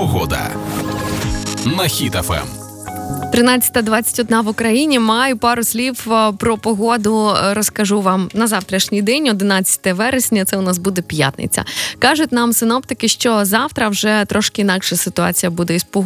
Погода на Хіт ФМ. 13:21 в Україні. Маю пару слів про погоду. Розкажу вам на завтрашній день, 11 вересня. Це у нас буде п'ятниця. Кажуть нам синоптики, що завтра вже трошки інакша ситуація буде із погодою.